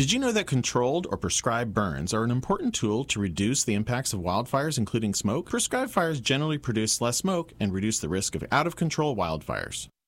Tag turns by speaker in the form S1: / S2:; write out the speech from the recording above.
S1: Did you know that controlled or prescribed burns are an important tool to reduce the impacts of wildfires, including smoke? Prescribed fires generally produce less smoke and reduce the risk of out-of-control wildfires.